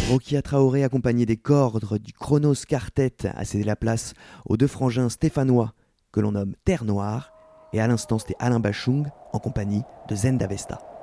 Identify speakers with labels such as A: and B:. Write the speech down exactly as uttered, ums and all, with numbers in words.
A: Rokia Traoré, accompagné des cordes du Chronos Quartet, a cédé la place aux deux frangins stéphanois que l'on nomme Terre Noire. Et à l'instant, c'était Alain Bachung en compagnie de Zenda Vesta.